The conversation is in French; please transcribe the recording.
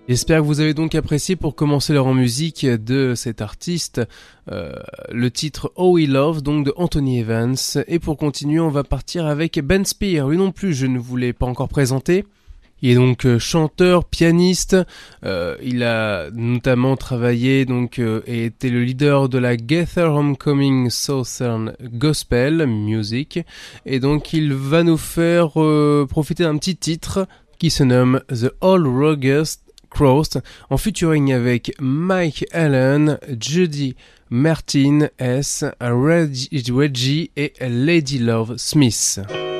J'espère que vous avez donc apprécié pour commencer l'heure en musique de cet artiste, le titre Oh We Love, donc de Anthony Evans. Et pour continuer, on va partir avec Ben Spear. Lui non plus, je ne vous l'ai pas encore présenté. Il est donc chanteur, pianiste. Il a notamment travaillé et été le leader de la Gaither Homecoming Southern Gospel Music. Et donc il va nous faire profiter d'un petit titre qui se nomme The All Rugged Crossed, en featuring avec Mike Allen, Judy Martin S, Reggie et Lady Love Smith.